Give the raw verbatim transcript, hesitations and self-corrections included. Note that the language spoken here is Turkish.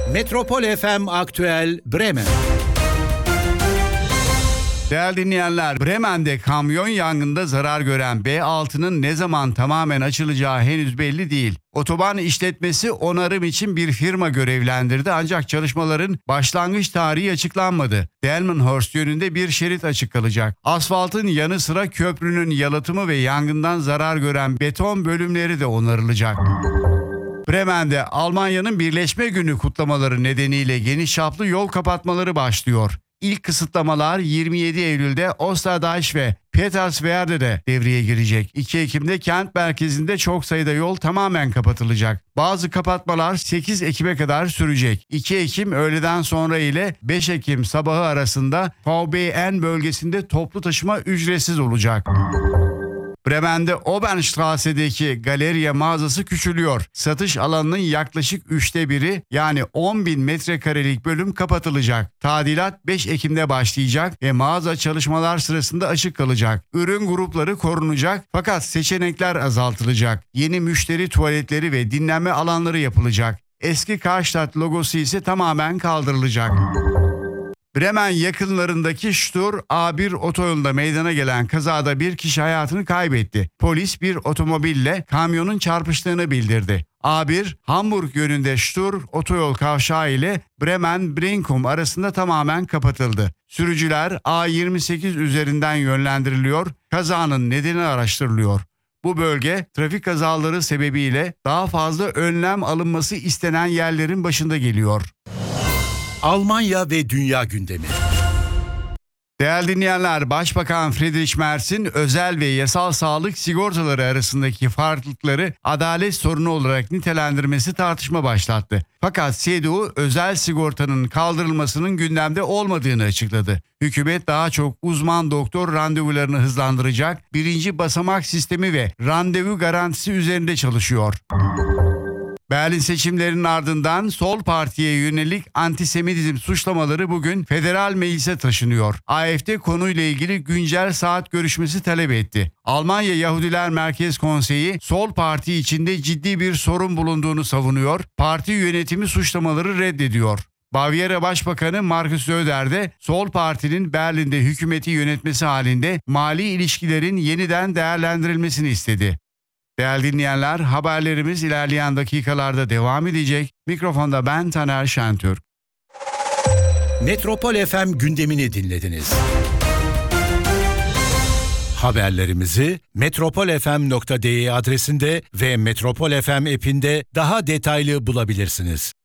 Metropol F M Aktüel Bremen. Değerli dinleyenler, Bremen'de kamyon yangında zarar gören B altının ne zaman tamamen açılacağı henüz belli değil. Otoban işletmesi onarım için bir firma görevlendirdi ancak çalışmaların başlangıç tarihi açıklanmadı. Delmenhorst yönünde bir şerit açık kalacak. Asfaltın yanı sıra köprünün yalıtımı ve yangından zarar gören beton bölümleri de onarılacak. Bremen'de Almanya'nın Birleşme Günü kutlamaları nedeniyle geniş çaplı yol kapatmaları başlıyor. İlk kısıtlamalar yirmi yedi Eylül'de Osterdeich ve Peterswerde'de devreye girecek. iki Ekim'de kent merkezinde çok sayıda yol tamamen kapatılacak. Bazı kapatmalar sekiz Ekim'e kadar sürecek. iki Ekim öğleden sonra ile beş Ekim sabahı arasında V B N bölgesinde toplu taşıma ücretsiz olacak. Bremen'de Obernstrasse'deki Galeria mağazası küçülüyor. Satış alanının yaklaşık üçte biri yani on bin metrekarelik bölüm kapatılacak. Tadilat beş Ekim'de başlayacak ve mağaza çalışmalar sırasında açık kalacak. Ürün grupları korunacak fakat seçenekler azaltılacak. Yeni müşteri tuvaletleri ve dinlenme alanları yapılacak. Eski Karstadt logosu ise tamamen kaldırılacak. Bremen yakınlarındaki Stur A bir otoyolunda meydana gelen kazada bir kişi hayatını kaybetti. Polis bir otomobille kamyonun çarpıştığını bildirdi. A bir, Hamburg yönünde Stur otoyol kavşağı ile Bremen-Brinkum arasında tamamen kapatıldı. Sürücüler A yirmi sekiz üzerinden yönlendiriliyor, kazanın nedeni araştırılıyor. Bu bölge trafik kazaları sebebiyle daha fazla önlem alınması istenen yerlerin başında geliyor. Almanya ve dünya gündemi. Değerli dinleyenler, Başbakan Friedrich Merz'in özel ve yasal sağlık sigortaları arasındaki farklılıkları adalet sorunu olarak nitelendirmesi tartışma başlattı. Fakat C D U özel sigortanın kaldırılmasının gündemde olmadığını açıkladı. Hükümet daha çok uzman doktor randevularını hızlandıracak birinci basamak sistemi ve randevu garantisi üzerinde çalışıyor. Berlin seçimlerinin ardından Sol Parti'ye yönelik antisemitizm suçlamaları bugün federal meclise taşınıyor. A F D konuyla ilgili güncel saat görüşmesi talep etti. Almanya Yahudiler Merkez Konseyi Sol Parti içinde ciddi bir sorun bulunduğunu savunuyor. Parti yönetimi suçlamaları reddediyor. Bavyera Başbakanı Markus Söder de Sol Parti'nin Berlin'de hükümeti yönetmesi halinde mali ilişkilerin yeniden değerlendirilmesini istedi. Değerli dinleyenler, haberlerimiz ilerleyen dakikalarda devam edecek. Mikrofonda ben Taner Şentürk. Metropol F M gündemini dinlediniz. Haberlerimizi metropol f m nokta d e adresinde ve Metropol F M app'inde daha detaylı bulabilirsiniz.